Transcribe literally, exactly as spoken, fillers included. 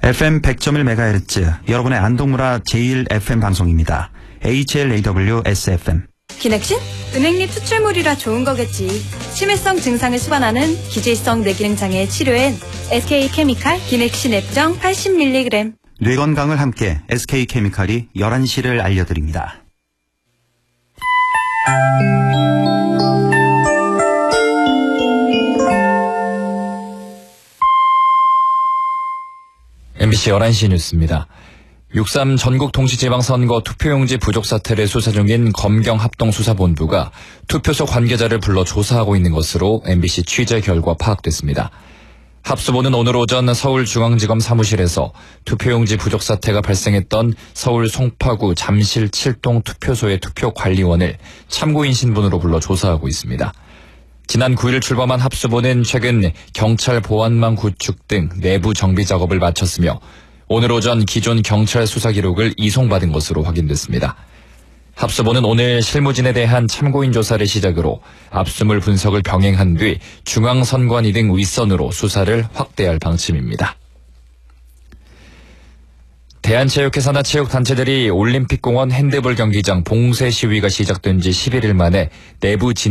에프엠 백 점 일 메가헤르츠 여러분의 안동문화 제일 에프엠 방송입니다. 에이치엘에이더블유에스에프엠. 기넥신? 은행잎 추출물이라 좋은 거겠지. 치매성 증상을 수반하는 기질성 뇌기능장애 치료엔 에스케이케미칼 기넥신 앱정 팔십 밀리그램. 뇌 건강을 함께 에스케이케미칼이 열한 시를 알려드립니다. 엠비씨 열한 시 뉴스입니다. 육삼 전국동시지방선거 투표용지 부족 사태를 수사 중인 검경합동수사본부가 투표소 관계자를 불러 조사하고 있는 것으로 엠비씨 취재 결과 파악됐습니다. 합수본은 오늘 오전 서울중앙지검 사무실에서 투표용지 부족 사태가 발생했던 서울 송파구 잠실 칠동 투표소의 투표관리원을 참고인 신분으로 불러 조사하고 있습니다. 지난 구 일 출범한 합수본은 최근 경찰 보안망 구축 등 내부 정비 작업을 마쳤으며 오늘 오전 기존 경찰 수사 기록을 이송받은 것으로 확인됐습니다. 합수본은 오늘 실무진에 대한 참고인 조사를 시작으로 압수물 분석을 병행한 뒤 중앙선관위 등 윗선으로 수사를 확대할 방침입니다. 대한체육회사나 체육단체들이 올림픽공원 핸드볼 경기장 봉쇄 시위가 시작된 지 십일 일 만에 내부 진